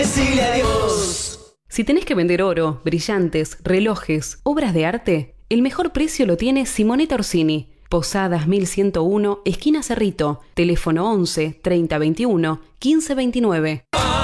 Decile adiós. Si tenés que vender oro, brillantes, relojes, obras de arte, el mejor precio lo tiene Simonetta Orsini. Posadas 1101, esquina Cerrito. Teléfono 11 30 21 15 29.